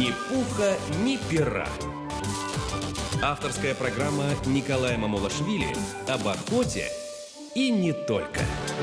Ни пуха, ни пера. Авторская программа Николая Мамулашвили об охоте и не только.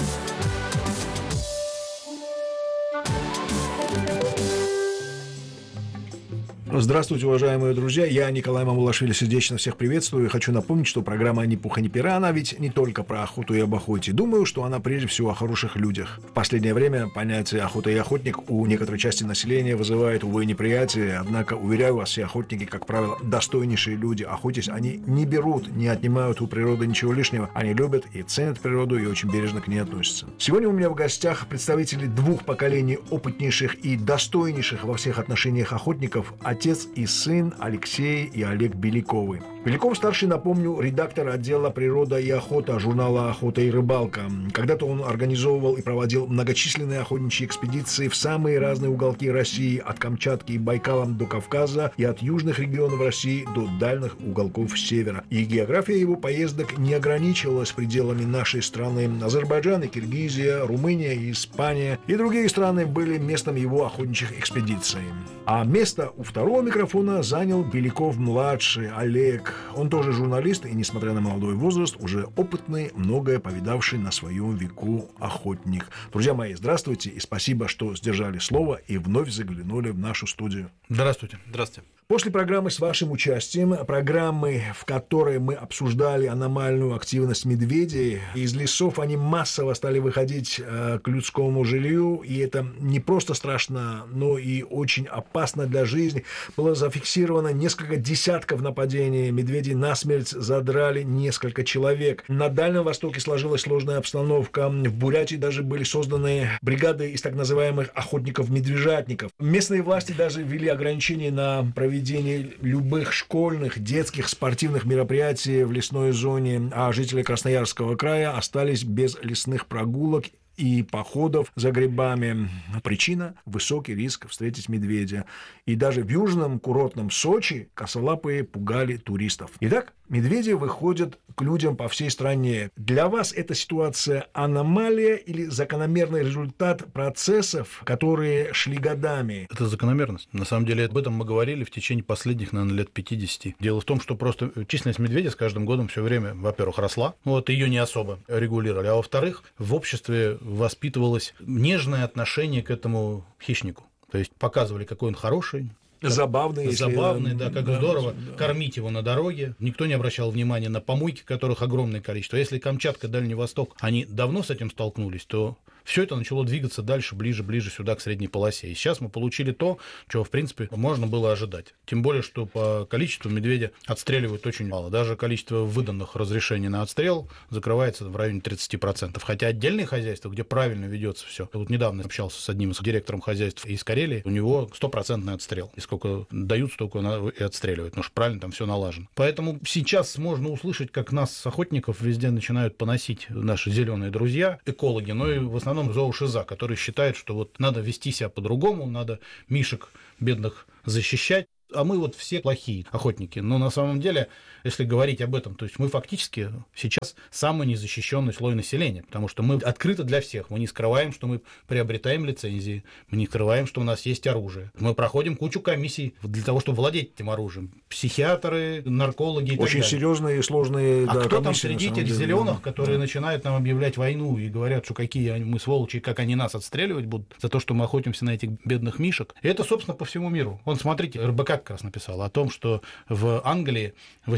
Здравствуйте, уважаемые друзья, я Николай Мамулашвили, сердечно всех приветствую и хочу напомнить, что программа «Ни пуха, ни пера», она ведь не только про охоту и об охоте. Думаю, что она прежде всего о хороших людях. В последнее время понятие «охота» и «охотник» у некоторой части населения вызывает, увы, неприятие, однако, уверяю вас, все охотники, как правило, достойнейшие люди. Охотясь, они не берут, не отнимают у природы ничего лишнего, они любят и ценят природу и очень бережно к ней относятся. Сегодня у меня в гостях представители двух поколений опытнейших и достойнейших во всех отношениях охотников, отец и сын Алексей и Олег Беляковы. Беляков-старший, напомню, редактор отдела «Природа и охота» журнала «Охота и рыбалка». Когда-то он организовывал и проводил многочисленные охотничьи экспедиции в самые разные уголки России, от Камчатки и Байкала до Кавказа и от южных регионов России до дальних уголков севера. И география его поездок не ограничивалась пределами нашей страны. Азербайджан и Киргизия, Румыния и Испания и другие страны были местом его охотничьих экспедиций. А место у второго микрофона занял Беляков-младший Олег. Он тоже журналист и, несмотря на молодой возраст, уже опытный, многое повидавший на своем веку охотник. Друзья мои, здравствуйте и спасибо, что сдержали слово и вновь заглянули в нашу студию. Здравствуйте. Здравствуйте. После программы с вашим участием, программы, в которой мы обсуждали аномальную активность медведей, из лесов они массово стали выходить к людскому жилью, и это не просто страшно, но и очень опасно для жизни. Было зафиксировано несколько десятков нападений, медведи насмерть задрали несколько человек. На Дальнем Востоке сложилась сложная обстановка, в Бурятии даже были созданы бригады из так называемых охотников-медвежатников. Местные власти даже ввели ограничения на проведение любых школьных, детских, спортивных мероприятий в лесной зоне, а жители Красноярского края остались без лесных прогулок и походов за грибами. Причина – высокий риск встретить медведя. И даже в южном курортном Сочи косолапые пугали туристов. Итак, медведи выходят к людям по всей стране. Для вас эта ситуация аномалия или закономерный результат процессов, которые шли годами? Это закономерность. На самом деле об этом мы говорили в течение последних, наверное, лет 50. Дело в том, что просто численность медведя с каждым годом все время, во-первых, росла. Ее не особо регулировали. А во-вторых, в обществе воспитывалось нежное отношение к этому хищнику. То есть показывали, какой он хороший. Забавный, да, как здорово кормить его на дороге. Никто не обращал внимания на помойки, которых огромное количество. Если Камчатка, Дальний Восток, они давно с этим столкнулись, то все это начало двигаться дальше, ближе сюда, к средней полосе. И сейчас мы получили то, чего, в принципе, можно было ожидать. Тем более, что по количеству медведя отстреливают очень мало. Даже количество выданных разрешений на отстрел закрывается в районе 30%. Хотя отдельные хозяйства, где правильно ведется все. Вот недавно общался с одним из директором хозяйств из Карелии, у него 100% отстрел. И сколько дают, столько и отстреливают, потому что правильно там все налажено. Поэтому сейчас можно услышать, как нас, охотников, везде начинают поносить наши зеленые друзья, экологи, но и в основном зоошиза, которые считают, что вот надо вести себя по-другому, надо мишек бедных защищать. А мы все плохие охотники. Но на самом деле, если говорить об этом, то есть мы фактически сейчас самый незащищенный слой населения, потому что мы открыты для всех. Мы не скрываем, что мы приобретаем лицензии, мы не скрываем, что у нас есть оружие. Мы проходим кучу комиссий для того, чтобы владеть этим оружием. Психиатры, наркологи и так далее. Очень серьезные и сложные комиссии. Кто там комиссии, среди этих зеленых, которые начинают нам объявлять войну и говорят, что какие мы сволочи, как они нас отстреливать будут за то, что мы охотимся на этих бедных мишек. И это, собственно, по всему миру. Смотрите, РБК как раз написал о том, что в Англии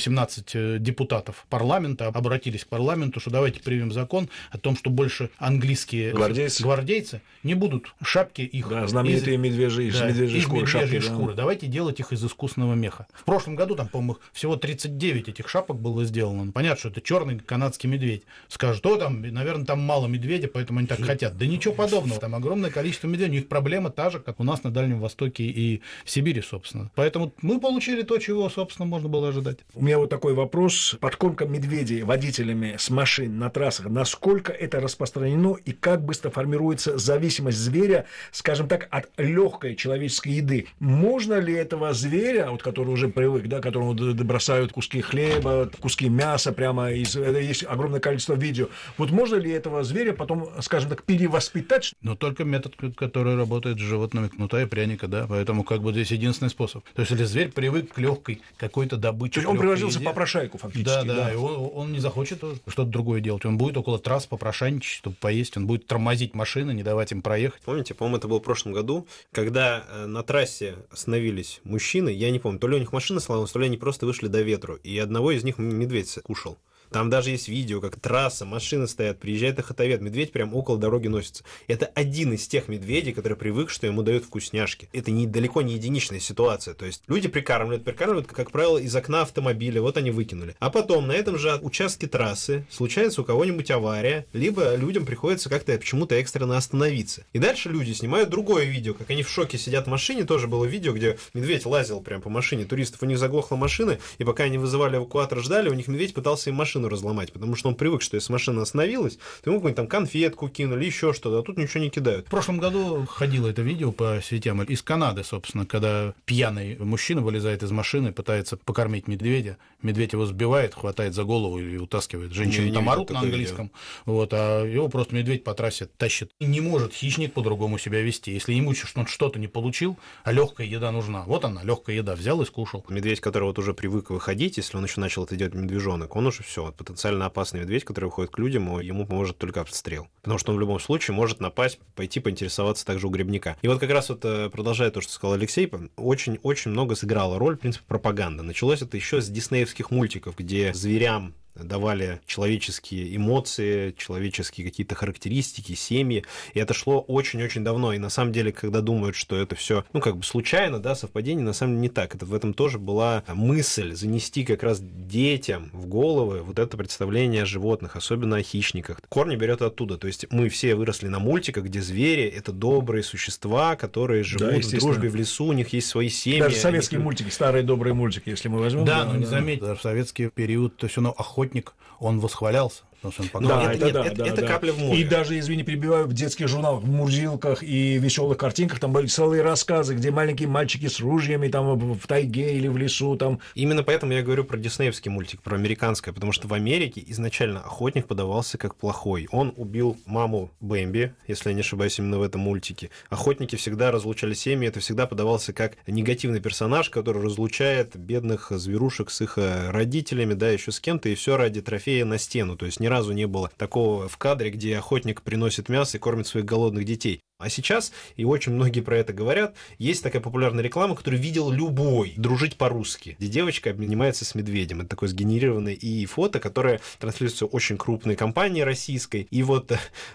18 депутатов парламента обратились к парламенту, что давайте примем закон о том, что больше английские гвардейцы не будут шапки их... Да, знаменитые медвежьи шкуры. Давайте делать их из искусственного меха. В прошлом году, там, по-моему, всего 39 этих шапок было сделано. Понятно, что это черный канадский медведь. Скажут, наверное, там мало медведя, поэтому они так хотят. Да ничего подобного. Там огромное количество медведей. У них проблема та же, как у нас на Дальнем Востоке и в Сибири, собственно. Поэтому Поэтому мы получили то, чего, собственно, можно было ожидать. У меня вот такой вопрос. Подкормка медведей водителями с машин на трассах, насколько это распространено и как быстро формируется зависимость зверя, скажем так, от легкой человеческой еды? Можно ли этого зверя, вот, который уже привык, да, которому бросают куски хлеба, куски мяса прямо, есть огромное количество видео, вот можно ли этого зверя потом, скажем так, перевоспитать? Но только метод, который работает с животными, кнута и пряника, да, поэтому как бы здесь единственный способ. То есть, если зверь привык к легкой какой-то добыче. То есть он превратился в попрошайку фактически. Да, и он не захочет что-то другое делать. Он будет около трасс попрошайничать, чтобы поесть, он будет тормозить машины, не давать им проехать. Помните, по-моему, это было в прошлом году, когда на трассе остановились мужчины, я не помню, то ли у них машина сломалась, то ли они просто вышли до ветру, и одного из них медведь кушал. Там даже есть видео, как трасса, машины стоят, приезжает охотовед, медведь прям около дороги носится. Это один из тех медведей, который привык, что ему дают вкусняшки. Это далеко не единичная ситуация. То есть люди прикармливают, как правило, из окна автомобиля, вот они выкинули. А потом на этом же участке трассы случается у кого-нибудь авария, либо людям приходится как-то почему-то экстренно остановиться. И дальше люди снимают другое видео, как они в шоке сидят в машине. Тоже было видео, где медведь лазил прям по машине туристов, у них заглохла машина, и пока они вызывали эвакуатор, ждали, у них медведь пытался им машину разломать, потому что он привык, что если машина остановилась, то ему какую-нибудь там конфетку кинули, еще что-то, а тут ничего не кидают. В прошлом году ходило это видео по сетям из Канады, собственно, когда пьяный мужчина вылезает из машины, пытается покормить медведя, медведь его сбивает, хватает за голову и утаскивает. Женщины там орут на английском, вот, а его просто медведь по трассе тащит. И не может хищник по-другому себя вести. Если ему что-то не получил, а легкая еда нужна. Вот она, легкая еда, взял и скушал. Медведь, который вот уже привык выходить, если он еще начал это делать медвежонок, он уже все, потенциально опасный медведь, который выходит к людям, ему поможет только обстрел. Потому что он в любом случае может напасть, пойти поинтересоваться также у грибника. И вот как раз вот продолжая то, что сказал Алексей, очень много сыграла роль, в принципе, пропаганда. Началось это еще с диснеевских мультиков, где зверям давали человеческие эмоции, человеческие какие-то характеристики, семьи. И это шло очень-очень давно. И на самом деле, когда думают, что это все, случайно, да, совпадение, на самом деле не так. Это в этом тоже была мысль занести как раз детям в головы вот это представление о животных, особенно о хищниках. Корни берет оттуда. То есть мы все выросли на мультиках, где звери — это добрые существа, которые живут в дружбе в лесу, у них есть свои семьи. Даже советские мультики, старые добрые мультики, если мы возьмем. Да, но не заметьте, в советский период то есть охотник, он восхвалялся. Это капля в море. И даже, извини, перебиваю, в детских журналах, в Мурзилках и веселых картинках там были целые рассказы, где маленькие мальчики с ружьями там в тайге или в лесу там. Именно поэтому я говорю про диснеевский мультик, про американское, потому что в Америке изначально охотник подавался как плохой. Он убил маму Бэмби, если я не ошибаюсь, именно в этом мультике. Охотники всегда разлучали семьи, это всегда подавался как негативный персонаж, который разлучает бедных зверушек с их родителями, да, еще с кем-то, и все ради трофея на стену. То есть ни разу не было такого в кадре, где охотник приносит мясо и кормит своих голодных детей. А сейчас, и очень многие про это говорят, есть такая популярная реклама, которую видел любой, «Дружить по-русски», где девочка обнимается с медведем. Это такое сгенерированное и фото, которое транслируется очень крупной компанией российской. И вот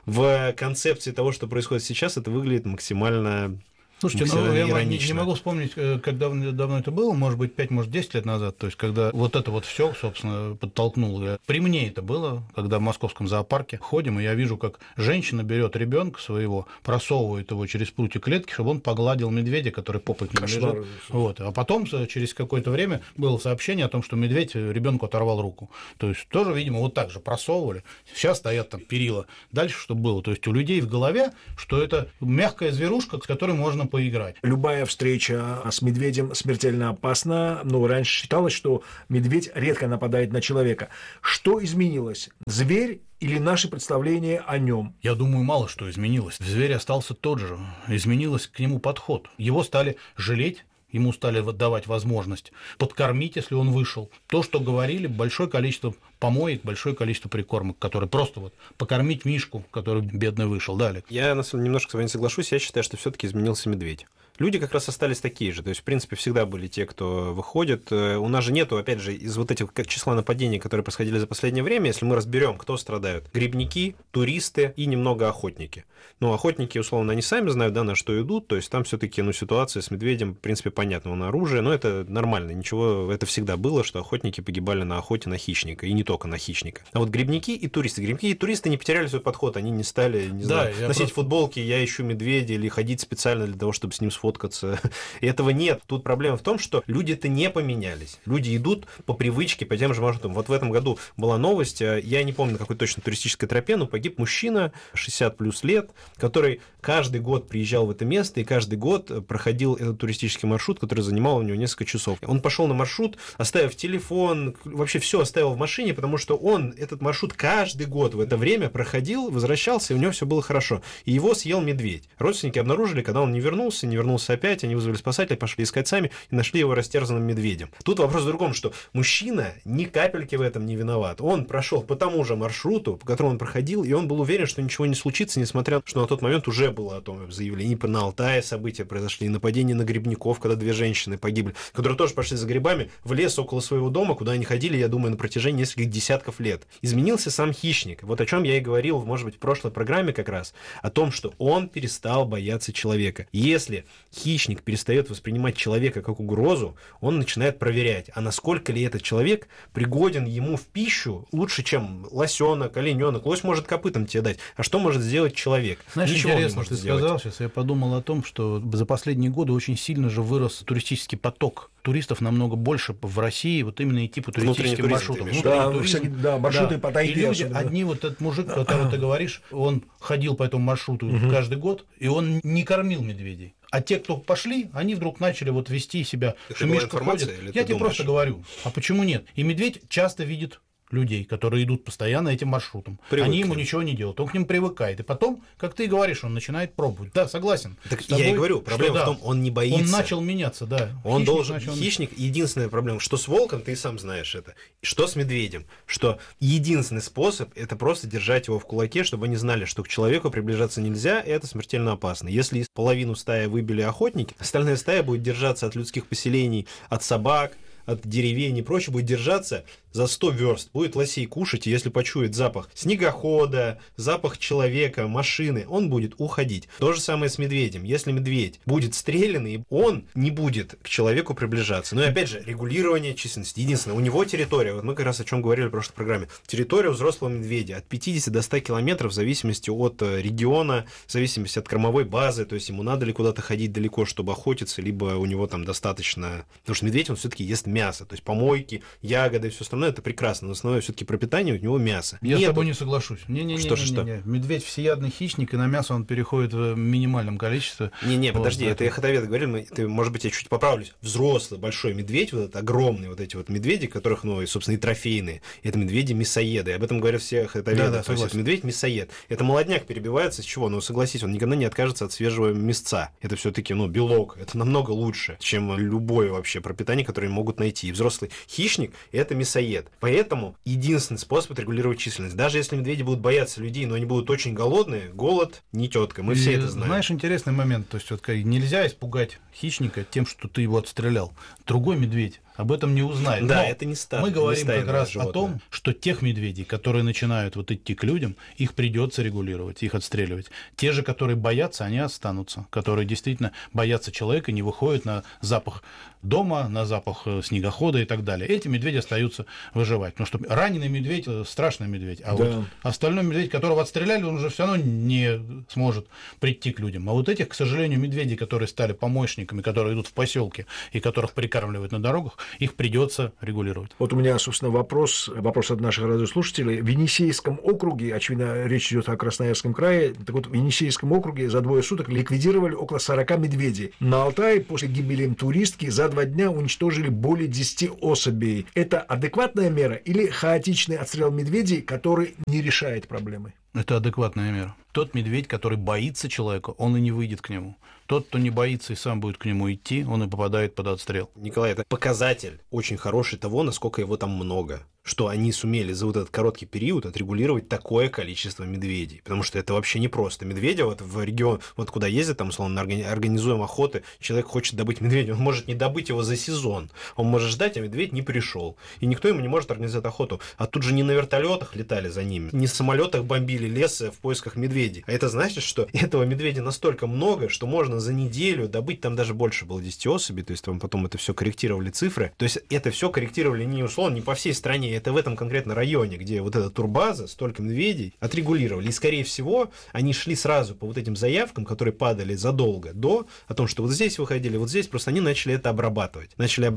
в концепции того, что происходит сейчас, это выглядит максимально... Слушайте, я не могу вспомнить, как давно это было, может быть, 5, может, 10 лет назад, то есть, когда вот это вот все, собственно, подтолкнуло. При мне это было, когда в московском зоопарке ходим, и я вижу, как женщина берет ребенка своего, просовывает его через прутья клетки, чтобы он погладил медведя, который попой к нему лежит. Вот. А потом, через какое-то время, было сообщение о том, что медведь ребенку оторвал руку. То есть, тоже, видимо, вот так же просовывали. Сейчас стоят там перила. Дальше что было? То есть, у людей в голове, что это мягкая зверушка, с которой можно поиграть. Любая встреча с медведем смертельно опасна, но раньше считалось, что медведь редко нападает на человека. Что изменилось? Зверь или наши представления о нем? Я думаю, мало что изменилось. Зверь остался тот же. Изменилось к нему подход. Его стали жалеть, ему стали давать возможность подкормить, если он вышел. То, что говорили, большое количество помоек, большое количество прикормок, которые просто вот покормить мишку, который бедный вышел. Далее. Я на самом деле немножко с вами соглашусь. Я считаю, что все-таки изменился медведь. Люди как раз остались такие же. То есть, в принципе, всегда были те, кто выходит. У нас же нету, опять же, из вот этих числа нападений, которые происходили за последнее время, если мы разберем, кто страдают. Грибники, туристы и немного охотники. Ну, охотники, условно, они сами знают, да, на что идут. То есть, там все-таки, ситуация с медведем, в принципе, понятна. Он оружие, но это нормально. Ничего, это всегда было, что охотники погибали на охоте на хищника. И не только на хищника. А вот грибники и туристы. Грибники и туристы не потеряли свой подход. Они не стали, носить футболки «Я ищу медведя» или ходить специально для того, чтобы с ним сфоткаться. сфоткаться. И этого нет. Тут проблема в том, что люди-то не поменялись. Люди идут по привычке, по тем же маршрутам. Вот в этом году была новость, я не помню, на какой точно туристической тропе, но погиб мужчина 60 плюс лет, который каждый год приезжал в это место и каждый год проходил этот туристический маршрут, который занимал у него несколько часов. Он пошел на маршрут, оставив телефон, вообще все оставил в машине, потому что он этот маршрут каждый год в это время проходил, возвращался, и у него все было хорошо. И его съел медведь. Родственники обнаружили, когда он не вернулся опять, они вызвали спасателей, пошли искать сами и нашли его растерзанным медведем. Тут вопрос в другом, что мужчина ни капельки в этом не виноват. Он прошел по тому же маршруту, по которому он проходил, и он был уверен, что ничего не случится, несмотря, что на тот момент уже было о том заявление. И на Алтае события произошли, и нападение на грибников, когда 2 женщины погибли, которые тоже пошли за грибами в лес около своего дома, куда они ходили, я думаю, на протяжении нескольких десятков лет. Изменился сам хищник. Вот о чем я и говорил, может быть, в прошлой программе как раз, о том, что он перестал бояться человека. Если хищник перестает воспринимать человека как угрозу, он начинает проверять, а насколько ли этот человек пригоден ему в пищу лучше, чем лосенок, олененок. Лось может копытом тебе дать, а что может сделать человек? Знаешь, Ничего интересно, ты сделать. сказал, сейчас я подумал о том, что за последние годы очень сильно же вырос туристический поток. Туристов намного больше в России, вот именно идти по туристическим маршрутам. Маршруты по тайге. И люди, одни, вот этот мужик, о котором ты говоришь, он ходил по этому маршруту каждый год, и он не кормил медведей. А те, кто пошли, они вдруг начали вот вести себя, что Мишка ходит. Я тебе просто говорю, а почему нет? И медведь часто видит людей, которые идут постоянно этим маршрутом. Они ему ничего не делают, он к ним привыкает. И потом, как ты и говоришь, он начинает пробовать. Да, согласен. Так я и говорю, проблема в том, он не боится. Он начал меняться, да. Он должен... Хищник, единственная проблема, что с волком, ты и сам знаешь это, что с медведем, что единственный способ — это просто держать его в кулаке, чтобы они знали, что к человеку приближаться нельзя, и это смертельно опасно. Если половину стаи выбили охотники, остальная стая будет держаться от людских поселений, от собак, от деревень и прочее, будет держаться за 100 верст, будет лосей кушать, и если почует запах снегохода, запах человека, машины, он будет уходить. То же самое с медведем. Если медведь будет стрелянный, он не будет к человеку приближаться. Но и опять же, регулирование численности. Единственное, у него территория, вот мы как раз о чем говорили в прошлой программе, территория у взрослого медведя от 50 до 100 километров в зависимости от региона, в зависимости от кормовой базы, то есть ему надо ли куда-то ходить далеко, чтобы охотиться, либо у него там достаточно... Потому что медведь, он все-таки ест мясо, то есть помойки, ягоды и все остальное, это прекрасно, но основное все-таки пропитание у него мясо. Я с тобой не соглашусь. Не. Медведь всеядный хищник, и на мясо он переходит в минимальном количестве. Подожди, это я ходовед говорил, может быть, я чуть поправлюсь. Взрослый большой медведь, вот этот огромный, вот эти вот медведи, которых, собственно, и трофейные, это медведи-мясоеды. Об этом говорят все ходоведы. Да, то есть это медведь-мясоед. Это молодняк перебивается с чего? Согласись, он никогда не откажется от свежего мясца. Это все-таки, белок. Это намного лучше, чем любое вообще пропитание, которое могут найти. И взрослый хищник — это мясоед. Поэтому единственный способ отрегулировать численность. Даже если медведи будут бояться людей, но они будут очень голодные, голод не тетка. Мы все это знаем. Знаешь, интересный момент. То есть, нельзя испугать хищника тем, что ты его отстрелял. Другой медведь об этом не узнает. Да, это не стадо. Мы говорим как раз о том, что тех медведей, которые начинают идти к людям, их придется регулировать, их отстреливать. Те же, которые боятся, они останутся. Которые действительно боятся человека, не выходят на запах дома, на запах снегохода и так далее. Эти медведи остаются выживать. Потому что раненый медведь — страшный медведь. А вот остальной медведь, которого отстреляли, он уже все равно не сможет прийти к людям. А вот этих, к сожалению, медведей, которые стали помощниками, которые идут в поселке и которых прикармливают на дорогах, их придется регулировать. Вот у меня, собственно, вопрос от наших радиослушателей. В Енисейском округе, очевидно, речь идет о Красноярском крае, так вот, в Енисейском округе за 2 суток ликвидировали около 40 медведей. На Алтае после гибели туристки за 2 дня уничтожили более 10 особей. Это адекватная мера или хаотичный отстрел медведей, который не решает проблемы? Это адекватная мера. Тот медведь, который боится человека, он и не выйдет к нему. Тот, кто не боится и сам будет к нему идти, он и попадает под отстрел. Николай, это показатель очень хороший того, насколько его там много. Что они сумели за вот этот короткий период отрегулировать такое количество медведей. Потому что это вообще не просто. Медведя в регион, куда ездят, там, условно, организуем охоты, человек хочет добыть медведя, он может не добыть его за сезон. Он может ждать, а медведь не пришел. И никто ему не может организовать охоту. А тут же не на вертолетах летали за ними, не в самолетах бомбили лес в поисках медведей. А это значит, что этого медведя настолько много, что можно за неделю добыть, там даже больше было 10 особей, то есть там потом это все корректировали цифры. То есть это все корректировали не условно, не по всей стране, это в этом конкретно районе, где вот эта турбаза, столько медведей, отрегулировали. И, скорее всего, они шли сразу по вот этим заявкам, которые падали задолго до, о том, что вот здесь выходили, вот здесь, просто они начали это обрабатывать.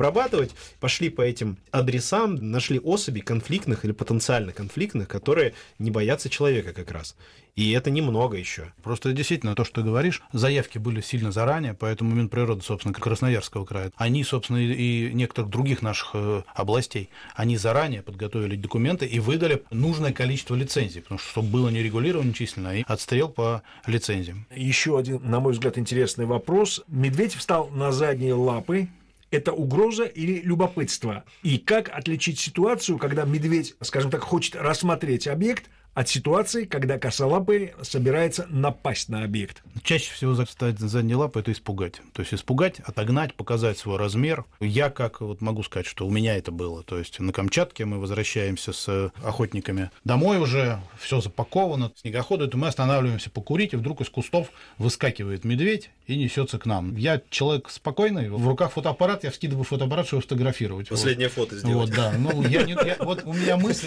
Пошли по этим адресам, нашли особей конфликтных или потенциально конфликтных, которые не боятся человека как раз. И это немного еще. Просто действительно, то, что ты говоришь, заявки были сильно заранее, поэтому Минприрода, собственно, Красноярского края, они, собственно, и некоторых других наших областей, они заранее подготовили документы и выдали нужное количество лицензий, потому что, чтобы было не регулирование численно, и отстрел по лицензиям. Еще один, на мой взгляд, интересный вопрос. Медведь встал на задние лапы. Это угроза или любопытство? И как отличить ситуацию, когда медведь, скажем так, хочет рассмотреть объект, от ситуации, когда косолапый собирается напасть на объект? Чаще всего встать на задние лапы – это испугать. То есть испугать, отогнать, показать свой размер. Я могу сказать, что у меня это было. То есть на Камчатке мы возвращаемся с охотниками домой уже, все запаковано, снегоход идет, и мы останавливаемся покурить, и вдруг из кустов выскакивает медведь и несется к нам. Я человек спокойный, в руках фотоаппарат, я вскидываю фотоаппарат, чтобы фотографировать. Последнее фото сделать. Вот, да. У меня мысли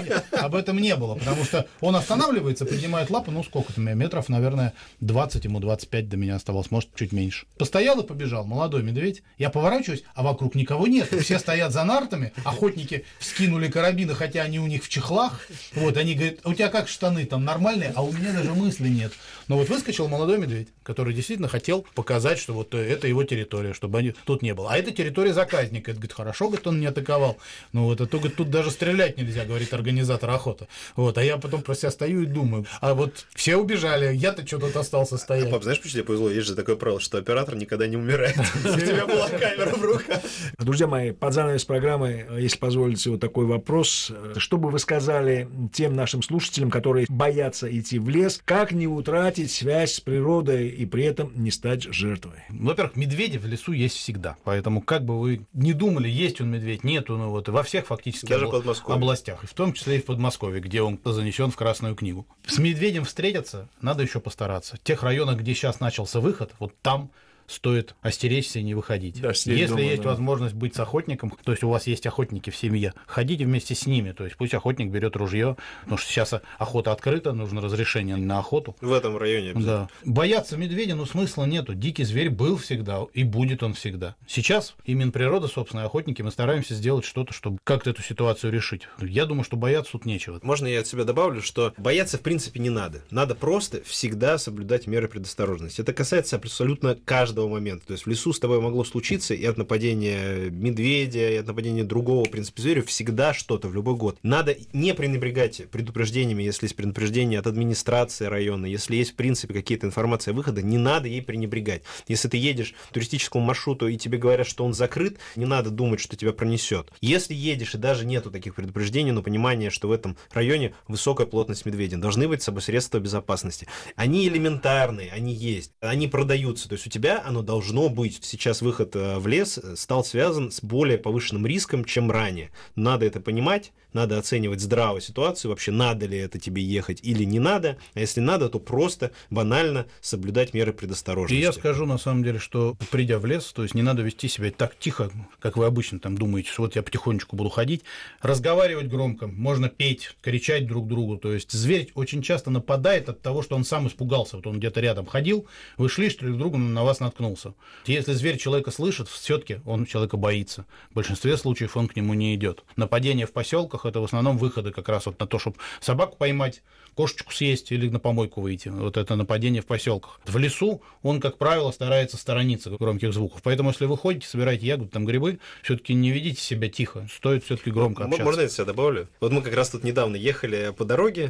об этом не было, потому что он останавливается, поднимает лапы, сколько у меня метров, наверное, 20, ему 25 до меня оставалось, может, чуть меньше. Постоял и побежал, молодой медведь. Я поворачиваюсь, а вокруг никого нет. Все стоят за нартами, охотники вскинули карабины, хотя они у них в чехлах. Вот, они говорят, у тебя как штаны там нормальные, а у меня даже мысли нет. Но вот выскочил молодой медведь, который действительно хотел показать, что вот это его территория, чтобы тут не было. А это территория заказника. Это, говорит, хорошо, говорит, он не атаковал. Говорит, тут даже стрелять нельзя, говорит организатор охоты. Вот, а я потом про себя стою и думаю, а вот все убежали, я-то что тут остался стоять. Пап, знаешь, почему тебе повезло? Есть же такое правило, что оператор никогда не умирает. У тебя была камера в руках. Друзья мои, под занавес программы, если позволите, вот такой вопрос. Что бы вы сказали тем нашим слушателям, которые боятся идти в лес, как не утратить связь с природой и при этом не стать жертвой? Во-первых, медведи в лесу есть всегда, поэтому как бы вы не думали, есть он медведь, нету, во всех фактически даже областях, в том числе и в Подмосковье, где он занесен в Красную книгу. С медведем встретиться надо еще постараться. В тех районах, где сейчас начался выход, вот там стоит остеречься и не выходить. Да, если дома, есть возможность быть с охотником, то есть у вас есть охотники в семье, ходите вместе с ними, то есть пусть охотник берет ружье, потому что сейчас охота открыта, нужно разрешение на охоту. В этом районе обязательно. Да. Бояться медведя, смысла нету. Дикий зверь был всегда и будет он всегда. Сейчас и Минприрода, собственно, и охотники, мы стараемся сделать что-то, чтобы как-то эту ситуацию решить. Я думаю, что бояться тут нечего. Можно я от себя добавлю, что бояться в принципе не надо. Надо просто всегда соблюдать меры предосторожности. Это касается абсолютно каждого момента. То есть в лесу с тобой могло случиться и от нападения медведя, и от нападения другого, в принципе, зверя, всегда что-то в любой год. Надо не пренебрегать предупреждениями, если есть предупреждение от администрации района, если есть, в принципе, какие-то информации о выходе, не надо ей пренебрегать. Если ты едешь по туристическому маршруту и тебе говорят, что он закрыт, не надо думать, что тебя пронесет. Если едешь и даже нету таких предупреждений, но понимание, что в этом районе высокая плотность медведей, должны быть с собой средства безопасности. Они элементарные, они есть, они продаются. То есть у тебя оно должно быть. Сейчас выход в лес стал связан с более повышенным риском, чем ранее. Надо это понимать, надо оценивать здраво ситуацию, вообще надо ли это тебе ехать или не надо, а если надо, то просто банально соблюдать меры предосторожности. И я скажу на самом деле, что придя в лес, то есть не надо вести себя так тихо, как вы обычно там думаете, что вот я потихонечку буду ходить, разговаривать громко, можно петь, кричать друг другу, то есть зверь очень часто нападает от того, что он сам испугался, вот он где-то рядом ходил, вы шли, что ли, друг на вас наткнулся. Если зверь человека слышит, все-таки он человека боится. В большинстве случаев он к нему не идет. Нападение в поселках — это в основном выходы как раз вот на то, чтобы собаку поймать, кошечку съесть или на помойку выйти. Вот это нападение в поселках. В лесу он, как правило, старается сторониться громких звуков. Поэтому, если вы ходите, собираете ягоды, там грибы, все-таки не ведите себя тихо. Стоит все-таки громко общаться. Можно я себя добавлю? Вот мы как раз тут недавно ехали по дороге,